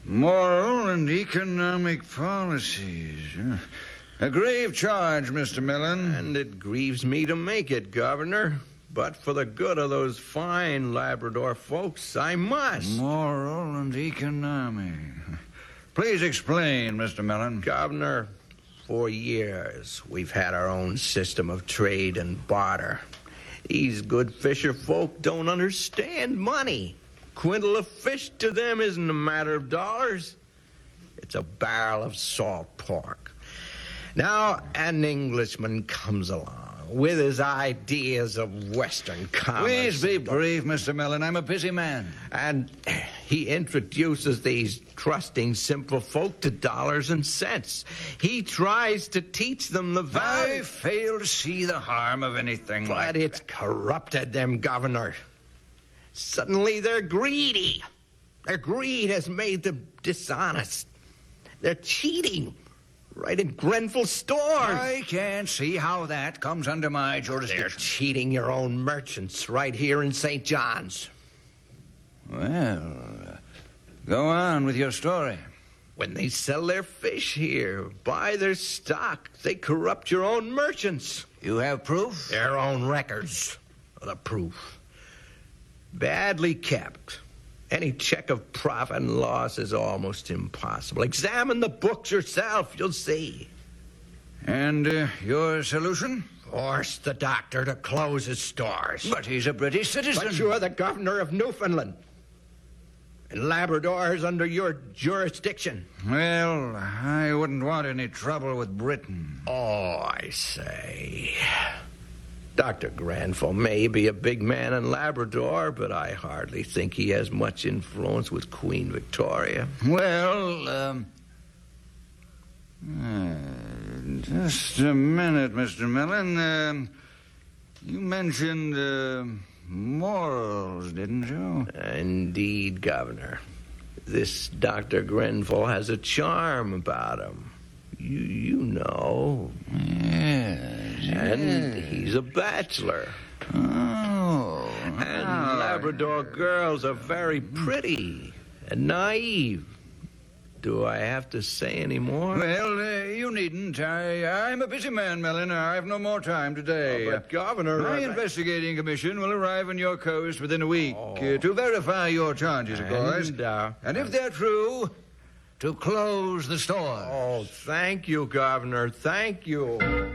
Moral and economic policies. A grave charge, Mr. Millen. And it grieves me to make it, Governor. But for the good of those fine Labrador folks, I must. Moral and economic. Please explain, Mr. Millen. Governor, for years we've had our own system of trade and barter. These good fisher folk don't understand money. Quintal of fish to them isn't a matter of dollars. It's a barrel of salt pork. Now an Englishman comes along with his ideas of Western commerce. Please be brief, Mr. Millen. I'm a busy man. And he introduces these trusting, simple folk to dollars and cents. He tries to teach them the value. I fail to see the harm of anything like that. But it's corrupted them, Governor. Suddenly they're greedy. Their greed has made them dishonest. They're cheating right in Grenfell stores. I can't see how that comes under my jurisdiction. They're cheating your own merchants right here in St. John's. Well, go on with your story. When they sell their fish here, buy their stock, they corrupt your own merchants. You have proof? Their own records are the proof. Badly kept. Any check of profit and loss is almost impossible. Examine the books yourself, you'll see. And your solution? Force the doctor to close his stores. But he's a British citizen. But you're the governor of Newfoundland. And Labrador is under your jurisdiction. Well, I wouldn't want any trouble with Britain. Oh, I say. Dr. Grenfell may be a big man in Labrador, but I hardly think he has much influence with Queen Victoria. Well, just a minute, Mr. Millen. You mentioned morals, didn't you? Indeed, Governor. This Dr. Grenfell has a charm about him. You know. Yes. And he's a bachelor. Oh. And Labrador girls are very pretty and naive. Do I have to say any more? Well, you needn't. I'm a busy man, Millen. I have no more time today. Oh, but, Governor... My investigating commission will arrive on your coast within a week to verify your charges, of course. And if they're true, to close the store. Oh, thank you, Governor. Thank you.